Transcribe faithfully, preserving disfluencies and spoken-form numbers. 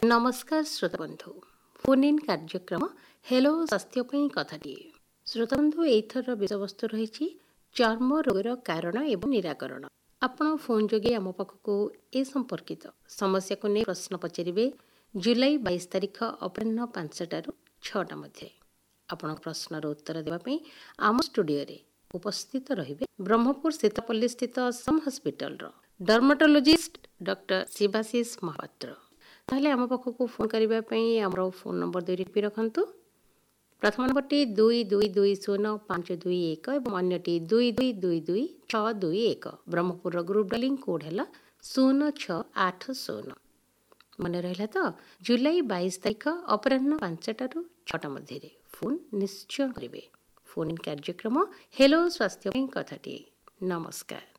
नमस्कार श्रोताबंधु phone in कार्यक्रम hello स्वास्थ्य कथाटी श्रोताबंधु एथर विषयवस्तु रही चर्म रोगर कारण एवं निराकरण। आपण फोन जोगे आम पाखक ए संपर्कित समस्या को नहीं प्रश्न पचारे जुलाई बाईस तारिख अपराह पांचटार छटा मध्य आपण प्रश्नर उत्तर देवाई आम स्टूडियो रे उपस्थित रहिबे ब्रह्मपुर सीतापल्ली स्थित सम hospital dermatologist doctor Shivashish Mahapatra. ताहले आम पाखक फोन करने आम फोन नंबर दुई रिपी रखु। प्रथम नंबरटी दुई दुई दुई शून्य पांच दुई एक और अन्यटी दुई दुई दुई दुई छः दुई एक। ब्रह्मपुर ग्रुप डायलिंग कोड है शून्य छः आठ शून्य। मन रहा तो जुलाई बाईस तारिख अपराह पांचटार छटा मध्य फोन निश्चय करेंगे। फोन इन कार्यक्रम हेलो स्वास्थ्य कथाटी। नमस्कार।